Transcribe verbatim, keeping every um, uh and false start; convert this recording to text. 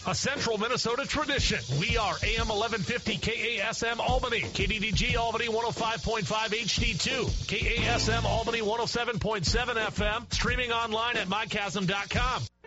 A Central Minnesota tradition. We are A M eleven fifty K A S M Albany, K D D G Albany one oh five point five H D two, K A S M Albany one oh seven point seven F M, streaming online at my chasm dot com.